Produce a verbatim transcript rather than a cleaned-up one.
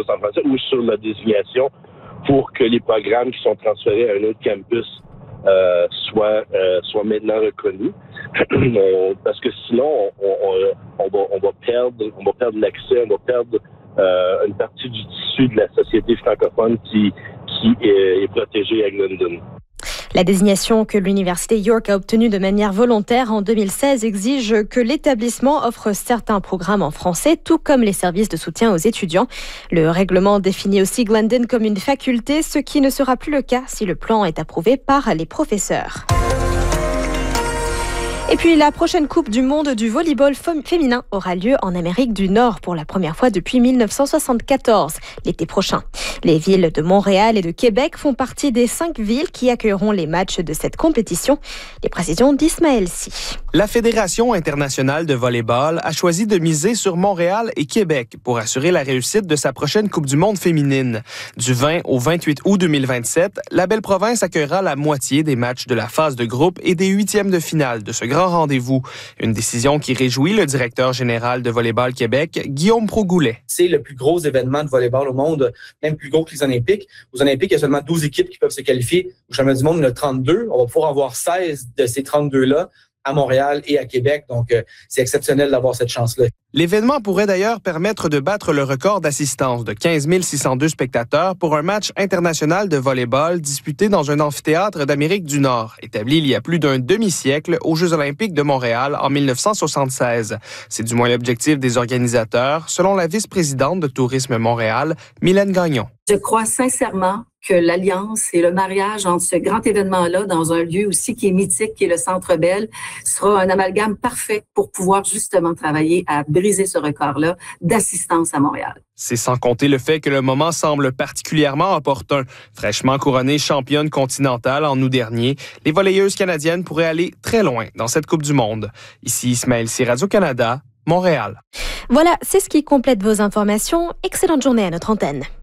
en français ou sur la désignation pour que les programmes qui sont transférés à un autre campus euh, soient, euh, soient maintenant reconnus. Parce que sinon, on, on, on, va, on va perdre, on va perdre l'accès, on va perdre euh, une partie du tissu de la société francophone qui, qui est, est protégée à Glendon. La désignation que l'Université York a obtenue de manière volontaire en deux mille seize exige que l'établissement offre certains programmes en français, tout comme les services de soutien aux étudiants. Le règlement définit aussi Glendon comme une faculté, ce qui ne sera plus le cas si le plan est approuvé par les professeurs. Et puis la prochaine Coupe du monde du volleyball féminin aura lieu en Amérique du Nord pour la première fois depuis mille neuf cent soixante-quatorze, l'été prochain. Les villes de Montréal et de Québec font partie des cinq villes qui accueilleront les matchs de cette compétition. Les précisions d'Ismaël Sy. La Fédération internationale de volleyball a choisi de miser sur Montréal et Québec pour assurer la réussite de sa prochaine Coupe du monde féminine. Du vingt au vingt-huit août deux mille vingt-sept, la belle province accueillera la moitié des matchs de la phase de groupe et des huitièmes de finale de ce grand rendez-vous. Une décision qui réjouit le directeur général de Volleyball Québec, Guillaume Progoulet. C'est le plus gros événement de volleyball au monde, même plus gros que les Olympiques. Aux Olympiques, il y a seulement douze équipes qui peuvent se qualifier. Au championnat du monde, il y en a trente-deux. On va pouvoir avoir seize de ces trente-deux-là à Montréal et à Québec. Donc, euh, c'est exceptionnel d'avoir cette chance-là. L'événement pourrait d'ailleurs permettre de battre le record d'assistance de quinze mille six cent deux spectateurs pour un match international de volleyball disputé dans un amphithéâtre d'Amérique du Nord, établi il y a plus d'un demi-siècle aux Jeux olympiques de Montréal en mille neuf cent soixante-seize. C'est du moins l'objectif des organisateurs, selon la vice-présidente de Tourisme Montréal, Mylène Gagnon. Je crois sincèrement que l'alliance et le mariage entre ce grand événement-là, dans un lieu aussi qui est mythique, qui est le Centre Bell, sera un amalgame parfait pour pouvoir justement travailler à briser ce record-là d'assistance à Montréal. C'est sans compter le fait que le moment semble particulièrement opportun. Fraîchement couronnée championne continentale en août dernier, les volleyeuses canadiennes pourraient aller très loin dans cette Coupe du monde. Ici Ismaël Sy, Radio-Canada, Montréal. Voilà, c'est ce qui complète vos informations. Excellente journée à notre antenne.